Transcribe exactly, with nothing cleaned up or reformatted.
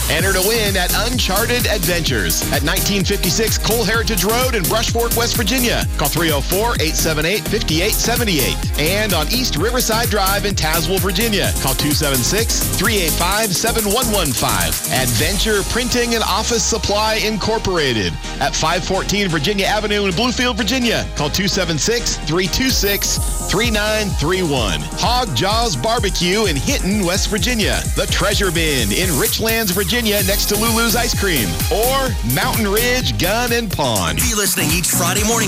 Enter to win at Uncharted Adventures at nineteen fifty-six Cole Heritage Road in Brush Fork, West Virginia. Call three oh four, eight seven eight, five eight seven eight. And on East Riverside Drive in Tazewell, Virginia. Call two seven six, three eight five, seven one one five. Adventure Printing and Office Supply Incorporated at five fourteen Virginia Avenue in Bluefield, Virginia. Call two seven six, three two six, three nine three one. Hog Jaws Barbecue in Hinton, West Virginia. The Treasure Bin in Richlands, Virginia, next to Lulu's Ice Cream. Or Mountain Ridge Gun and Pawn. Be listening each Friday morning